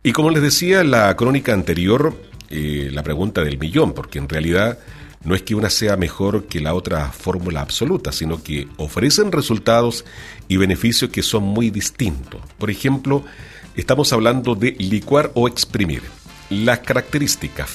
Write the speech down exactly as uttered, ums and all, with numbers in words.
Y como les decía en la crónica anterior, eh, la pregunta del millón, porque en realidad no es que una sea mejor que la otra fórmula absoluta, sino que ofrecen resultados y beneficios que son muy distintos. Por ejemplo, estamos hablando de licuar o exprimir. Las características